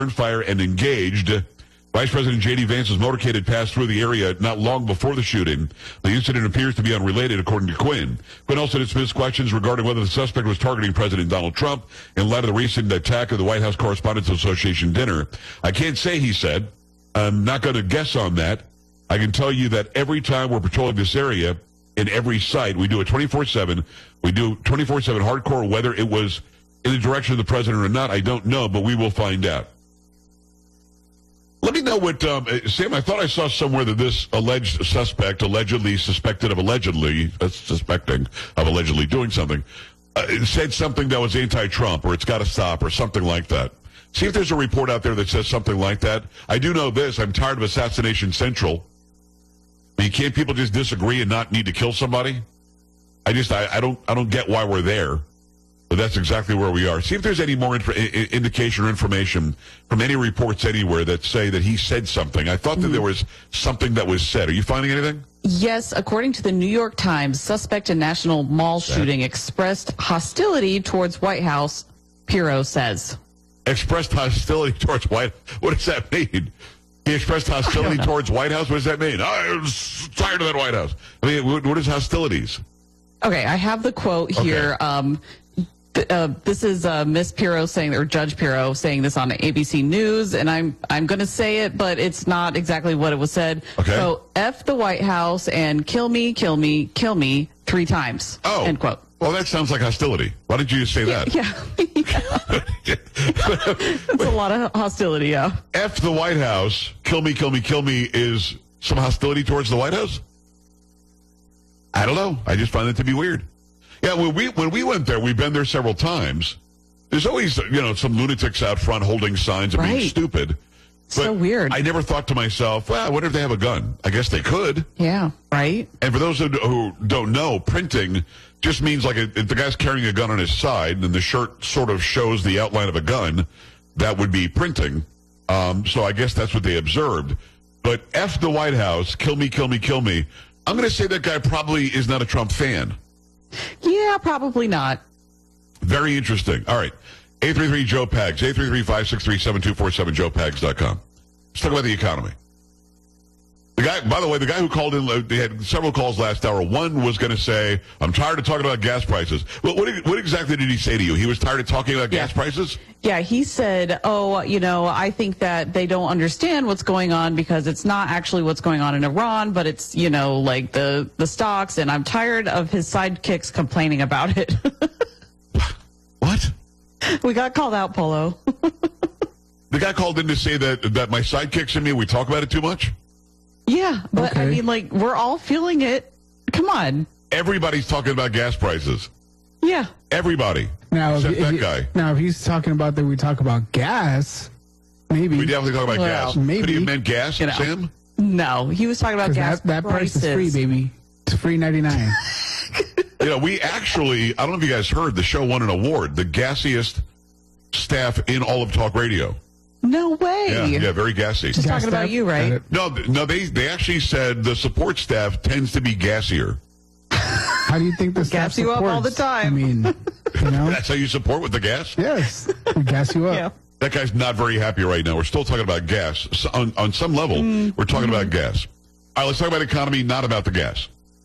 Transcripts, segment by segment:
fire and engaged. Vice President J.D. Vance's motorcade had passed through the area not long before the shooting. The incident appears to be unrelated, according to Quinn. Quinn also dismissed questions regarding whether the suspect was targeting President Donald Trump in light of the recent attack of the White House Correspondents Association dinner. I can't say, he said. I'm not going to guess on that. I can tell you that every time we're patrolling this area, in every site, we do it 24/7. We do 24/7 hardcore. Whether it was in the direction of the president or not, I don't know, but we will find out. Let me know what, Sam, I thought I saw somewhere that this alleged suspect, suspecting of allegedly doing something, said something that was anti-Trump, or it's got to stop, or something like that. See if there's a report out there that says something like that. I do know this. I'm tired of Assassination Central. I mean, can't people just disagree and not need to kill somebody? I don't get why we're there. But that's exactly where we are. See if there's any more indication or information from any reports anywhere that say that he said something. I thought that there was something that was said. Are you finding anything? Yes, according to the New York Times, suspect in National Mall shooting expressed hostility towards White House, Pirro says. Expressed hostility towards White House? What does that mean? He expressed hostility towards White House? What does that mean? I'm tired of that White House. I mean, what is hostilities? Okay, I have the quote here. This is Miss Pirro saying, or Judge Pirro saying this on ABC News, and I'm going to say it, but it's not exactly what it was said. Okay. So, F the White House and kill me, kill me, kill me 3 times. Oh. End quote. Well, that sounds like hostility. Why did you just say that? Yeah. It's a lot of hostility, yeah. F the White House, kill me, kill me, kill me is some hostility towards the White House? I don't know. I just find it to be weird. Yeah, when we went there, we've been there several times. There's always, some lunatics out front holding signs and being stupid. But so weird. I never thought to myself, well, I wonder if they have a gun. I guess they could. Yeah, right. And for those who don't know, printing just means like if the guy's carrying a gun on his side and the shirt sort of shows the outline of a gun, that would be printing. So I guess that's what they observed. But F the White House, kill me, kill me, kill me. I'm going to say that guy probably is not a Trump fan. Yeah, probably not. Very interesting. All right. 833-JOE-PAGS, 833-563-7247, joepags.com. Let's talk about the economy. The guy, by the way, the guy who called in, they had several calls last hour. One was going to say, I'm tired of talking about gas prices. Well, what exactly did he say to you? He was tired of talking about gas prices? Yeah, he said, I think that they don't understand what's going on because it's not actually what's going on in Iran, but it's, like the stocks, and I'm tired of his sidekicks complaining about it. What? We got called out, Polo. The guy called in to say that my sidekicks and me, we talk about it too much? Yeah, but okay. I mean, we're all feeling it. Come on. Everybody's talking about gas prices. Yeah. Everybody. Now, except that guy. Now, if he's talking about that we talk about gas, maybe. We definitely talk about gas. Maybe. Could he have meant gas, Sam? No, he was talking about gas that price is free, baby. It's free 99. We actually, I don't know if you guys heard, the show won an award, the gassiest staff in all of talk radio. No way. Yeah, very gassy. Just talking about you, right? No, they actually said the support staff tends to be gassier. How do you think the staff gas you supports? Up all the time. I mean, That's how you support with the gas? Yes. We gas you up. Yeah. That guy's not very happy right now. We're still talking about gas. So on some level, we're talking about gas. All right, let's talk about economy, not about the gas.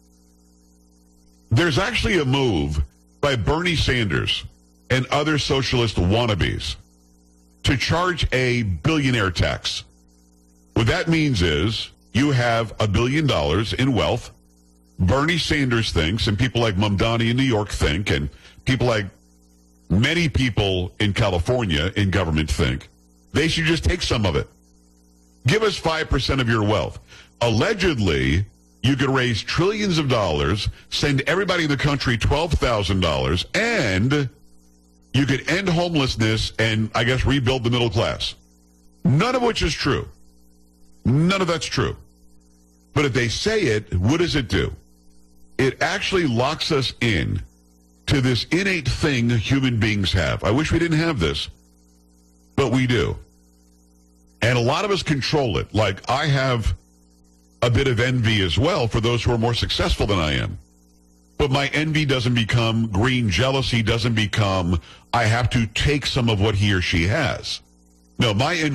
There's actually a move by Bernie Sanders and other socialist wannabes to charge a billionaire tax. What that means is you have $1 billion in wealth. Bernie Sanders thinks, and people like Mamdani in New York think, and people like many people in California in government think, they should just take some of it. Give us 5% of your wealth. Allegedly, you could raise trillions of dollars, send everybody in the country $12,000, and you could end homelessness and, I guess, rebuild the middle class. None of which is true. None of that's true. But if they say it, what does it do? It actually locks us in to this innate thing human beings have. I wish we didn't have this, but we do. And a lot of us control it. Like, I have a bit of envy as well for those who are more successful than I am. But my envy doesn't become green jealousy, doesn't become I have to take some of what he or she has. No, my